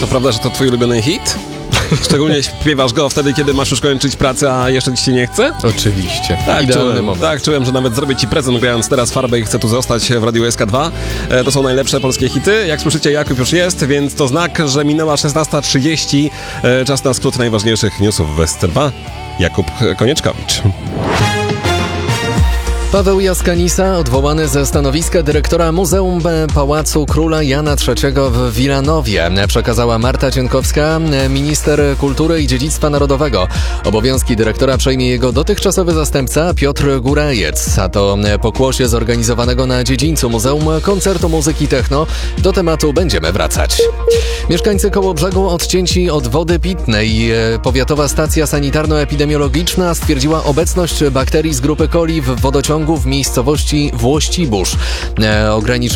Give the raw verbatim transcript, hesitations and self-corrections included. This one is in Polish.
prawda, że to twój ulubiony hit? Szczególnie śpiewasz go wtedy, kiedy masz już kończyć pracę, a jeszcze ci się nie chce? Oczywiście. Tak, Idealny czułem, moment. tak, czułem, że nawet zrobię ci prezent, grając teraz Farbę i chcę tu zostać w Radiu S K dwa. E, to są najlepsze polskie hity. Jak słyszycie, Jakub już jest, więc to znak, że minęła szesnasta trzydzieści. E, czas na skrót najważniejszych newsów w S C dwa. Jakub Konieczkowicz. Paweł Jaskanisa, odwołany ze stanowiska dyrektora Muzeum Pałacu Króla Jana trzeciego w Wilanowie, przekazała Marta Cienkowska, minister kultury i dziedzictwa narodowego. Obowiązki dyrektora przejmie jego dotychczasowy zastępca Piotr Górajec, a to pokłosie zorganizowanego na dziedzińcu Muzeum koncertu muzyki techno. Do tematu będziemy wracać. Mieszkańcy Kołobrzegu odcięci od wody pitnej. Powiatowa stacja sanitarno-epidemiologiczna stwierdziła obecność bakterii z grupy coli w wodociągu w miejscowości Włościbórz. E, ogranicza